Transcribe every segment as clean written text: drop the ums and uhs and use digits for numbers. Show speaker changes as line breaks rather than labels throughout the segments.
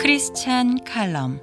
크리스찬 칼럼.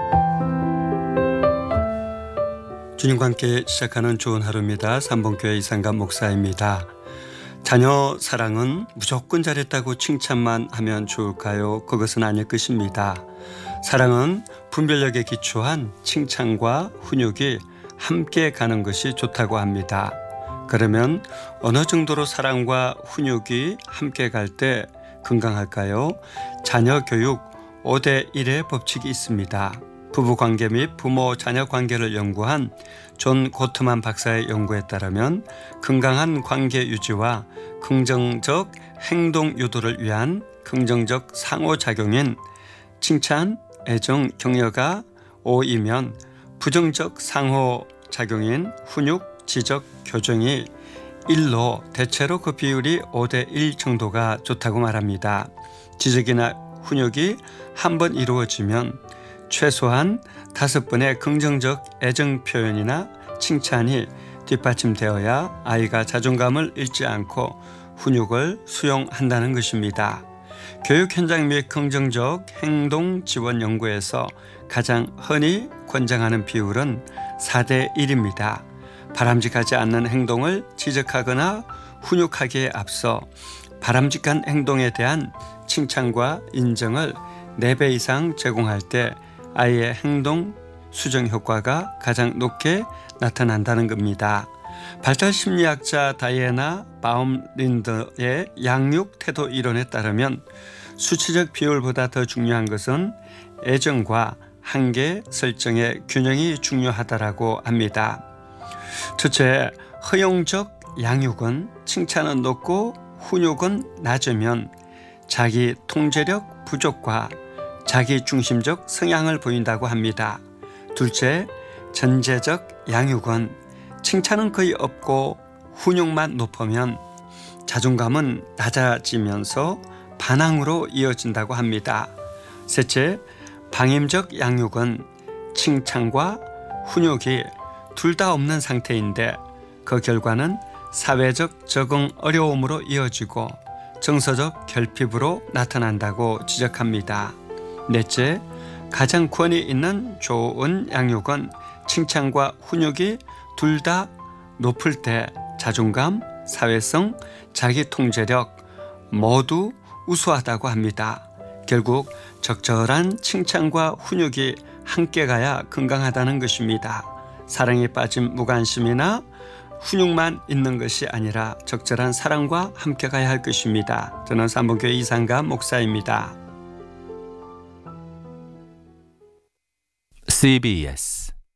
주님과 함께 시작하는 좋은 하루입니다. 삼봉교회 이상감 목사입니다. 자녀 사랑은 무조건 잘했다고 칭찬만 하면 좋을까요? 그것은 아닐 것입니다. 사랑은 분별력에 기초한 칭찬과 훈육이 함께 가는 것이 좋다고 합니다. 그러면 어느 정도로 사랑과 훈육이 함께 갈 때 건강할까요? 자녀 교육 5대1의 법칙이 있습니다. 부부관계 및 부모-자녀 관계를 연구한 존 고트만 박사의 연구에 따르면 건강한 관계 유지와 긍정적 행동 유도를 위한 긍정적 상호작용인 칭찬, 애정, 격려가 5이면 부정적 상호작용인 훈육, 지적, 교정이 1로 대체로 그 비율이 5대1 정도가 좋다고 말합니다. 지적이나 훈육이 한 번 이루어지면 최소한 5번의 긍정적 애정 표현이나 칭찬이 뒷받침되어야 아이가 자존감을 잃지 않고 훈육을 수용한다는 것입니다. 교육 현장 및 긍정적 행동 지원 연구에서 가장 흔히 권장하는 비율은 4대1입니다. 바람직하지 않는 행동을 지적하거나 훈육하기에 앞서 바람직한 행동에 대한 칭찬과 인정을 4배 이상 제공할 때 아이의 행동 수정 효과가 가장 높게 나타난다는 겁니다. 발달 심리학자 다이애나 바움린더의 양육 태도 이론에 따르면 수치적 비율보다 더 중요한 것은 애정과 한계 설정의 균형이 중요하다고 합니다. 첫째, 허용적 양육은 칭찬은 높고 훈육은 낮으면 자기 통제력 부족과 자기 중심적 성향을 보인다고 합니다. 둘째, 전제적 양육은 칭찬은 거의 없고 훈육만 높으면 자존감은 낮아지면서 반항으로 이어진다고 합니다. 셋째, 방임적 양육은 칭찬과 훈육이 둘 다 없는 상태인데 그 결과는 사회적 적응 어려움으로 이어지고 정서적 결핍으로 나타난다고 지적합니다. 넷째, 가장 권위 있는 좋은 양육은 칭찬과 훈육이 둘 다 높을 때 자존감, 사회성, 자기 통제력 모두 우수하다고 합니다. 결국 적절한 칭찬과 훈육이 함께 가야 건강하다는 것입니다. 사랑에 빠진 무관심이나 훈육만 있는 것이 아니라 적절한 사랑과 함께 가야 할 것입니다. 저는 삼봉교회 이상감 목사입니다.
CBS